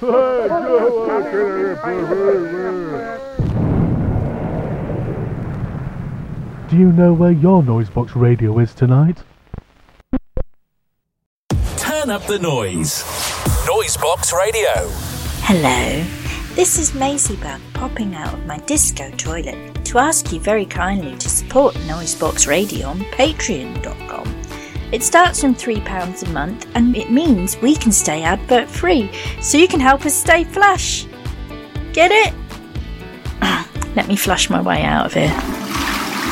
Do you know where your Noisebox radio is tonight? Turn up the noise. Noisebox Radio. Hello, this is Maisie Bug popping out of my disco toilet to ask you very kindly to support Noisebox Radio on patreon.com. It starts from £3 a month and it means we can stay advert free, so you can help us stay flush. Get it? Let me flush my way out of here.